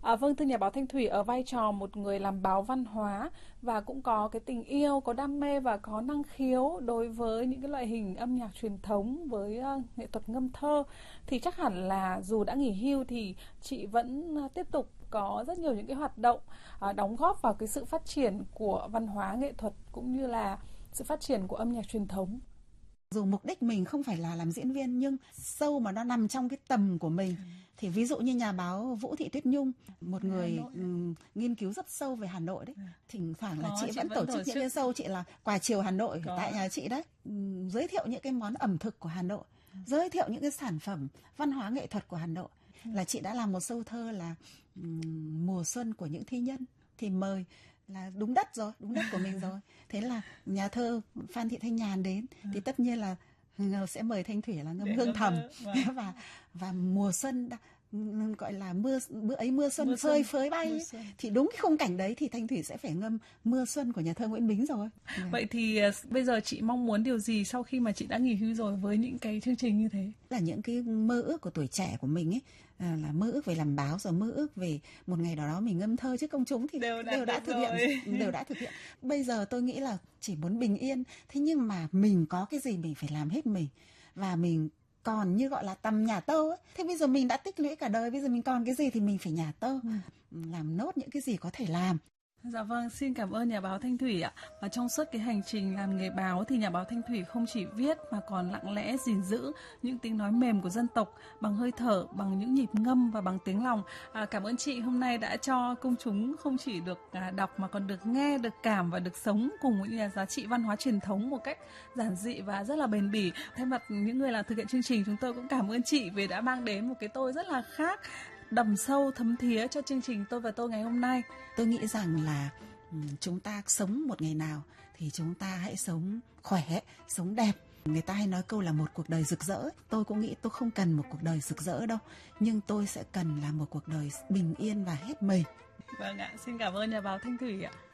Vâng, thưa nhà báo Thanh Thủy, ở vai trò một người làm báo văn hóa và cũng có cái tình yêu, có đam mê và có năng khiếu đối với những cái loại hình âm nhạc truyền thống với nghệ thuật ngâm thơ, thì chắc hẳn là dù đã nghỉ hưu thì chị vẫn tiếp tục có rất nhiều những cái hoạt động đóng góp vào cái sự phát triển của văn hóa nghệ thuật cũng như là sự phát triển của âm nhạc truyền thống. Dù mục đích mình không phải là làm diễn viên nhưng sâu mà nó nằm trong cái tầm của mình, thì ví dụ như nhà báo Vũ Thị Tuyết Nhung, một người nghiên cứu rất sâu về Hà Nội đấy, thỉnh thoảng là chị vẫn tổ chức những cái show, chị là Quà Chiều Hà Nội tại nhà chị đấy, giới thiệu những cái món ẩm thực của Hà Nội, giới thiệu những cái sản phẩm văn hóa nghệ thuật của Hà Nội. Là chị đã làm một show thơ là Mùa Xuân của những thi nhân, thì mời là đúng đất rồi, đúng đất của mình rồi. Thế là nhà thơ Phan Thị Thanh Nhàn đến thì tất nhiên là sẽ mời Thanh Thủy là ngâm hương thầm. Và mùa xuân gọi là bữa ấy mưa xuân phơi phới bay ấy. Thì đúng cái khung cảnh đấy thì Thanh Thủy sẽ phải ngâm Mưa Xuân của nhà thơ Nguyễn Bính rồi. Vậy thì bây giờ chị mong muốn điều gì sau khi mà chị đã nghỉ hưu rồi với những cái chương trình như thế? Là những cái mơ ước của tuổi trẻ của mình ấy, là mơ ước về làm báo, rồi mơ ước về một ngày nào đó mình ngâm thơ trước công chúng thì đều đã thực hiện. Bây giờ tôi nghĩ là chỉ muốn bình yên, thế nhưng mà mình có cái gì mình phải làm hết mình, và mình còn như gọi là tầm nhà tơ ấy. Thế bây giờ mình đã tích lũy cả đời, bây giờ mình còn cái gì thì mình phải nhà tơ, làm nốt những cái gì có thể làm. Dạ vâng, xin cảm ơn nhà báo Thanh Thủy ạ. Và trong suốt cái hành trình làm nghề báo thì nhà báo Thanh Thủy không chỉ viết mà còn lặng lẽ gìn giữ những tiếng nói mềm của dân tộc bằng hơi thở, bằng những nhịp ngâm và bằng tiếng lòng. Cảm ơn chị hôm nay đã cho công chúng không chỉ được đọc mà còn được nghe, được cảm và được sống cùng với những giá trị văn hóa truyền thống một cách giản dị và rất là bền bỉ. Thay mặt những người làm thực hiện chương trình, chúng tôi cũng cảm ơn chị vì đã mang đến một cái tôi rất là khác, đầm sâu thấm thía cho chương trình Tôi và Tôi ngày hôm nay. Tôi nghĩ rằng là chúng ta sống một ngày nào thì chúng ta hãy sống khỏe, sống đẹp. Người ta hay nói câu là một cuộc đời rực rỡ. Tôi cũng nghĩ tôi không cần một cuộc đời rực rỡ đâu, nhưng tôi sẽ cần là một cuộc đời bình yên và hết mình. Vâng ạ, xin cảm ơn nhà báo Thanh Thủy ạ.